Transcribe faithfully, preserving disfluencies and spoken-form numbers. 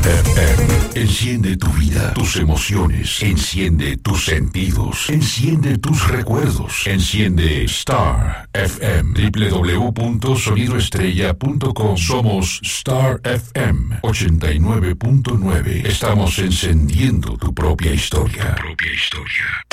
F M. Enciende tu vida, tus emociones. Enciende tus sentidos. Enciende tus recuerdos. Enciende Star F M. doble u doble u doble u punto sonido estrella punto com. Somos Star F M ochenta y nueve punto nueve. Estamos encendiendo tu propia historia. Tu propia historia.